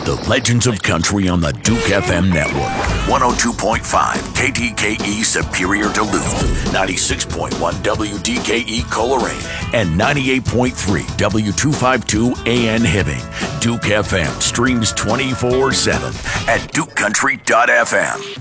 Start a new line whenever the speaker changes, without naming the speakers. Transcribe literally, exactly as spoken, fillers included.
The Legends of Country on the Duke F M network. one oh two point five K D K E Superior Duluth, ninety-six point one W D K E Coleraine, and ninety-eight point three W two fifty-two A N Hibbing. Duke F M streams twenty-four seven at duke country dot f m.